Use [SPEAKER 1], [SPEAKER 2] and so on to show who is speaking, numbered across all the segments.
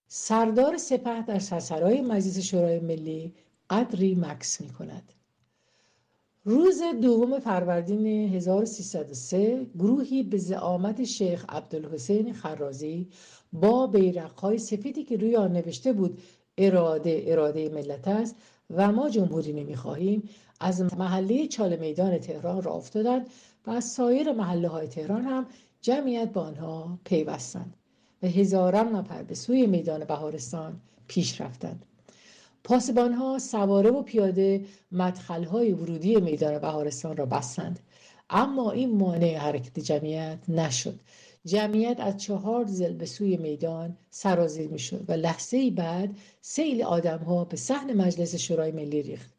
[SPEAKER 1] سردار سپه در سرسرای مجلس شورای ملی قدری مکث می‌کند. روز 2 فروردین 1303 گروهی به زعامت شیخ عبدالحسین خرازی با بیرق‌های سفیدی که روی آن نوشته بود اراده ملت است و ما جمهوری نمی‌خواهیم، از محله چاله میدان تهران راه افتادند و از سایر محله‌های تهران هم جمعیت با آنها پیوستند و هزاران نفر به سوی میدان بهارستان پیش رفتند. پاسبان‌ها سواره و پیاده مدخل‌های ورودی میدان بهارستان را بستند، اما این مانع حرکت جمعیت نشد. جمعیت از 4 ضلع به سوی میدان سرازیر می‌شد و لحظه‌ای بعد سیل آدم‌ها به صحن مجلس شورای ملی ریخت.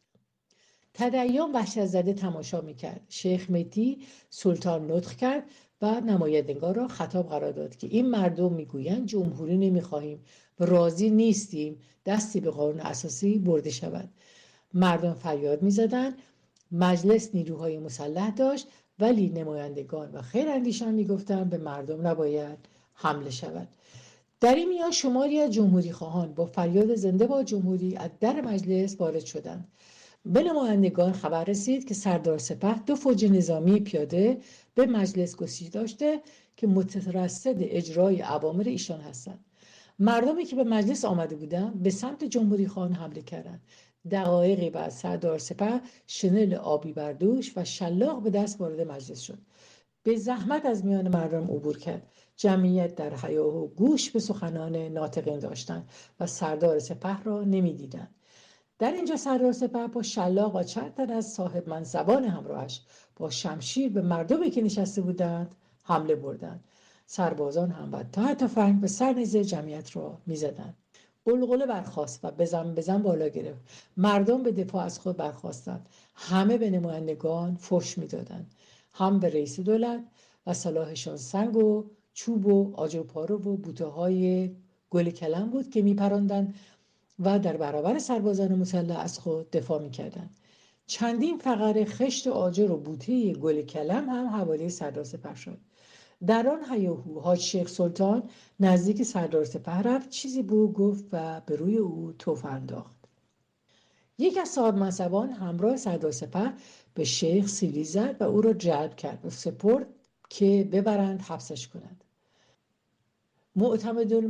[SPEAKER 1] تدیان وحشت زده تماشا می‌کرد. شیخ مهدی سلطان نطق کرد و نمایندگان را خطاب قرار داد که این مردم میگویند جمهوری نمیخواهیم و راضی نیستیم دستی به قانون اساسی برده شود. مردم فریاد میزدند. مجلس نیروهای مسلح داشت، ولی نمایندگان و خیراندیشان میگفتند به مردم نباید حمله شود. در این میان شماری از جمهوری خواهان با فریاد زنده باد جمهوری از در مجلس وارد شدند. به نمایندگان خبر رسید که سردار سپه 2 فوج نظامی پیاده به مجلس گسیل داشته که مترصد اجرای اوامر ایشان هستند. مردمی که به مجلس آمده بودند به سمت جمهوری خواهان حمله کردند. دقایقی بعد سردار سپه شنل آبی بر دوش و شلاق به دست وارد مجلس شد. به زحمت از میان مردم عبور کرد. جمعیت در هیاهو گوش به سخنان ناطقین داشتند و سردار سپه را نمی‌دیدند. در اینجا سردار سپه با شلاق و چند تن از صاحب منصبان همراهش با شمشیر به مردمی که نشسته بودند حمله بردند. سربازان هم با تار تفنگ به سر نیز جمعیت را می‌زدند. غلغله برخاست و بزن بالا گرفت. مردم به دفاع از خود برخاستند. همه به نمایندگان فحش می‌دادند. هم به رئیس دولت و سلاحشان سنگ و چوب و آجر پارو و بوته‌های گل کلم بود که می‌پراندند و در برابر سربازان مسلح از خود دفاع می‌کردند. چندین فقره خشت آجر و بوته گل کلم هم حوالی سردار سپه شد. در آن هیاهو حاج شیخ سلطان نزدیک سردار سپه رفت، چیزی به او گفت و به روی او تف انداخت. یک از صاحب منصبان همراه سردار سپه به شیخ سیلی زد و او را جلب کرد و سپرد که ببرند حبسش کنند. معتمد